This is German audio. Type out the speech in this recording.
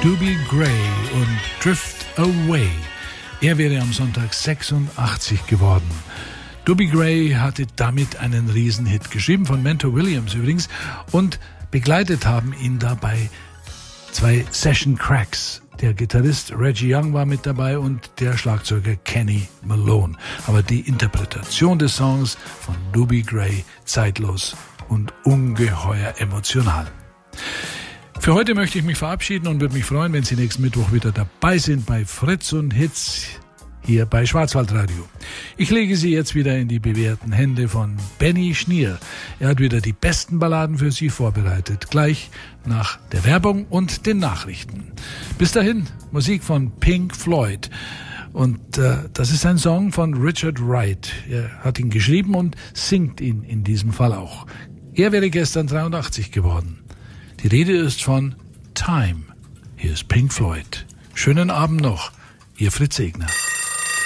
Dobie Gray und Drift Away. Er wäre am Sonntag 86 geworden. Dobie Gray hatte damit einen Riesenhit, geschrieben von Mentor Williams übrigens, und begleitet haben ihn dabei 2 Session Cracks. Der Gitarrist Reggie Young war mit dabei und der Schlagzeuger Kenny Malone. Aber die Interpretation des Songs von Dobie Gray zeitlos und ungeheuer emotional. Für heute möchte ich mich verabschieden und würde mich freuen, wenn Sie nächsten Mittwoch wieder dabei sind bei Fritz und Hits hier bei Schwarzwaldradio. Ich lege Sie jetzt wieder in die bewährten Hände von Benny Schnier. Er hat wieder die besten Balladen für Sie vorbereitet, gleich nach der Werbung und den Nachrichten. Bis dahin, Musik von Pink Floyd. Und das ist ein Song von Richard Wright. Er hat ihn geschrieben und singt ihn in diesem Fall auch. Er wäre gestern 83 geworden. Die Rede ist von Time. Hier ist Pink Floyd. Schönen Abend noch, Ihr Fritz Egner.